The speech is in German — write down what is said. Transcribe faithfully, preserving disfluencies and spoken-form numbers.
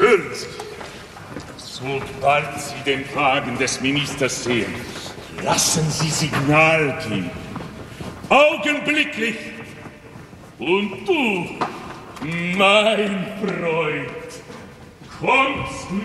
hören Sie. Sobald Sie den Wagen des Ministers sehen, lassen Sie Signal geben. Augenblicklich. Und du, mein Freund, kommst